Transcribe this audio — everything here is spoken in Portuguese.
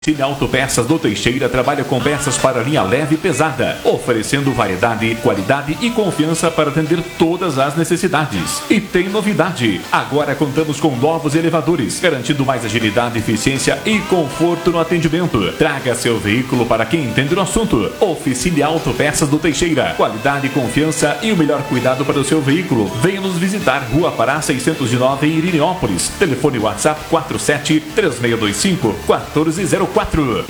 Cine Autopeças do Teixeira trabalha com peças para linha leve e pesada, oferecendo variedade, qualidade e confiança para atender todas as necessidades. E tem novidade: agora contamos com novos elevadores, garantindo mais agilidade, eficiência e conforto no atendimento. Traga seu veículo para quem entende do assunto. Oficina Autopeças do Teixeira, qualidade, confiança e o melhor cuidado para o seu veículo. Venha nos visitar, Rua Pará 609 em Irineópolis. Telefone WhatsApp 47 3625 1404.